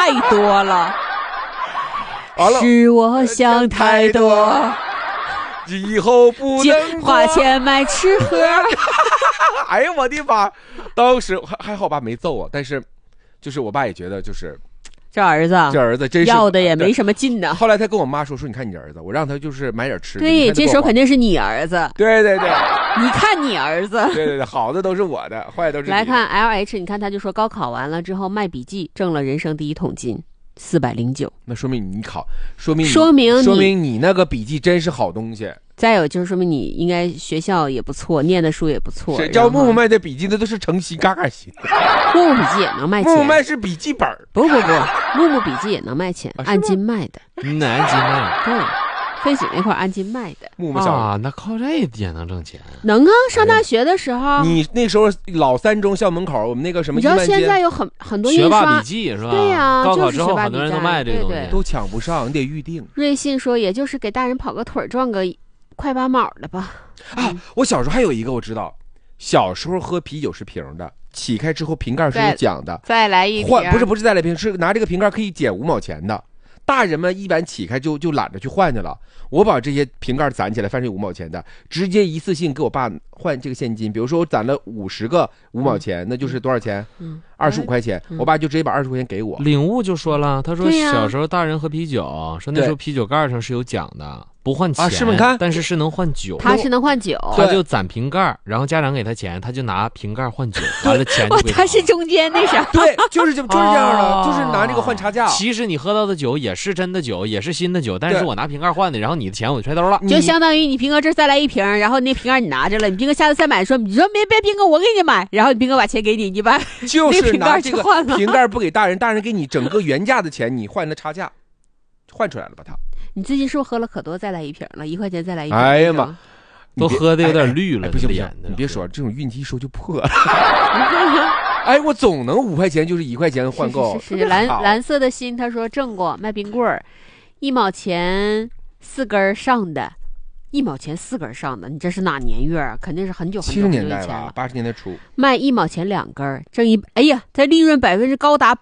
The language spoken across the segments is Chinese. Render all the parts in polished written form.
太多了。是我想太多， 以后不能花钱买吃喝。 哎呀，我的妈！当时还好，我爸没揍我，但是就是我爸也觉得就是这儿子真是要的也没什么劲呢。 后来他跟我妈说你看你儿子，我让他就是买点吃的。 对，这时候肯定是你儿子。 对对对， 你看你儿子。 对对对，好的都是我的，坏的都是你的。 来看 LH， 你看他就说高考完了之后卖笔记挣了人生第一桶金，409。 那说明你考，说明你那个笔记真是好东西。 再有就是说明你应该学校也不错，念的书也不错。 谁叫木木卖的笔记那都是成心嘎嘎心。 木木笔记也能卖钱。 木木卖是笔记本。不， 木木笔记也能卖钱，按斤卖的。 按斤卖。 对，分析那块按斤卖的。 木木小啊，那靠这也能挣钱？ 能啊！上大学的时候， 你那时候老三中校门口，我们那个什么， 你知道现在有很多学霸笔记是吧？ 对呀， 高考之后很多人都卖这个东西， 都抢不上，你得预定。 瑞信说，也就是给大人跑个腿赚个快8毛的吧。 啊，我小时候还有一个我知道，小时候喝啤酒是瓶的，起开之后瓶盖是有奖的， 再来一瓶。 不是再来一瓶，是拿这个瓶盖可以减5毛钱的。大人们一般起开就懒着去换去了，我把这些瓶盖攒起来，翻成5毛钱的，直接一次性给我爸换这个现金。比如说我攒了50个5毛钱，那就是多少钱？25块钱。我爸就直接把20块钱给我。 领悟就说了，他说小时候大人喝啤酒，说那时候啤酒盖上是有奖的，不换钱， 是吗？看， 但是能换酒。 他是能换酒， 他就攒瓶盖，然后家长给他钱，他就拿瓶盖换酒，完了钱就归他是中间那啥。 对，就是这样的，就是拿这个换差价。 其实你喝到的酒也是真的酒，也是新的酒，但是我拿瓶盖换的，然后你的钱我就揣兜了， 就相当于你平哥这再来一瓶，然后那瓶盖你拿着了，你平哥下次再买，你说别平哥我给你买，然后你平哥把钱给你，你把就是拿这个瓶盖不给大人，大人给你整个原价的钱，你换的差价，换出来了吧他。 你最近是不是喝了可多再来一瓶了？1块钱再来一瓶。 哎呀妈， 都喝的有点绿了， 不行，你别说这种运气一说就破了。哎，我总能5块钱就是1块钱换够。 是蓝色的心，他说挣过卖冰棍儿，1毛钱4根上的，1毛钱4根上的，你这是哪年月啊？肯定是很久 70年代吧，80年代初。 卖1毛钱2根，挣哎呀，它利润高达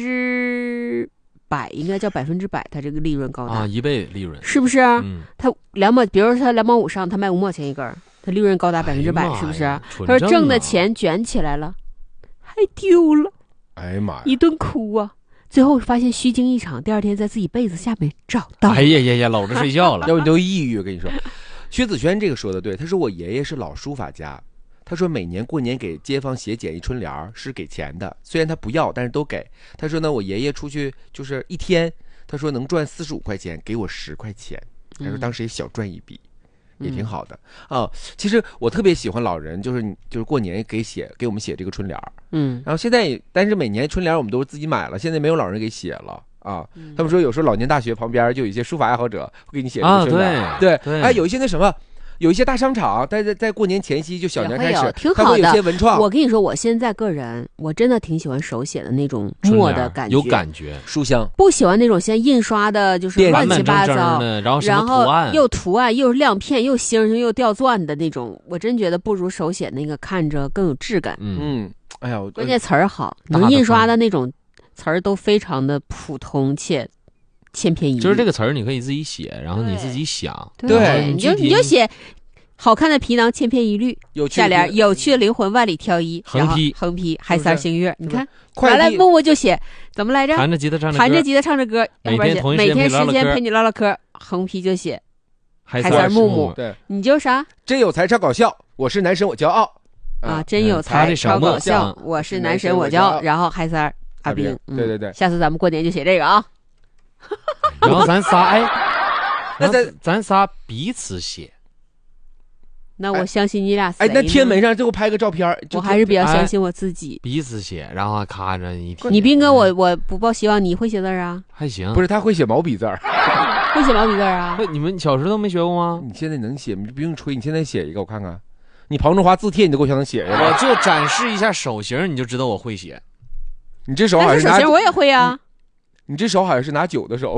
100%，应该叫100%，它这个利润高达 1倍利润， 是不是？它2毛，比如说它2毛5上，它卖5毛钱1根，它利润高达100%，是不是？他说挣的钱卷起来了，还丢了， 哎呀妈呀， 一顿哭啊！最后发现虚惊一场，第2天在自己被子下面找到。 哎呀，搂着睡觉了， 要不你都抑郁。我跟你说，薛子轩这个说的对，他说我爷爷是老书法家。他说每年过年给街坊写简易春联是给钱的，虽然他不要，但是都给。他说呢，我爷爷出去就是一天，他说能赚45块钱，给我10块钱。他说当时也小赚一笔，也挺好的啊。其实我特别喜欢老人，就是过年给我们写这个春联。然后现在但是每年春联我们都是自己买了，现在没有老人给写了啊。他们说有时候老年大学旁边就有一些书法爱好者会给你写这个春联。对，哎，有一些那什么。有一些大商场，在过年前夕就小年开始， 挺好的， 它会有些文创。 我跟你说，我现在个人我真的挺喜欢手写的那种墨的感觉， 有感觉， 书香。 不喜欢那种现在印刷的，就是乱七八糟的，然后又图案又亮片又星星又吊钻的那种，我真觉得不如手写那个看着更有质感。 哎呀， 关键词儿好，能印刷的那种词儿都非常的普通且千篇一律， 就是这个词儿你可以自己写，然后你自己想， 对，你就写好看的皮囊千篇一律，下联有趣的灵魂万里挑一，横批海撒星月，你看，完了默默就写怎么来着？ 弹着吉他唱着歌， 每天时间陪你唠唠嗑，横批就写海撒木木， 对， 你就啥？ 真有才超搞笑，我是男神我骄傲啊！真有才超搞笑，我是男神我骄傲，然后海撒阿兵， 对， 下次咱们过年就写这个啊。 然后咱仨咱仨彼此写。 那我相信你俩哎，那天门上最后拍个照片， 我还是比较相信我自己。 彼此写，然后看着你斌哥，我不抱希望，你会写字啊？ 还行， 不是他会写毛笔字儿， 会写毛笔字啊？ 你们小时候都没学过吗？ 你现在能写，你不用吹，你现在写一个我看看。你庞中华字帖你都够能写呀？ 我就展示一下手型，你就知道我会写。 你这手好像是手型我也会啊。 你这手好像是拿酒的手。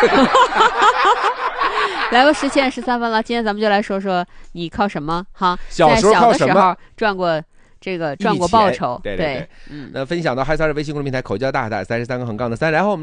来吧，10点13分了，今天咱们就来说说你靠什么哈？ 小时候靠什么赚过报酬？ 对。那分享到嗨3的微信公众平台口交大海带33个横杠的3，然后我们。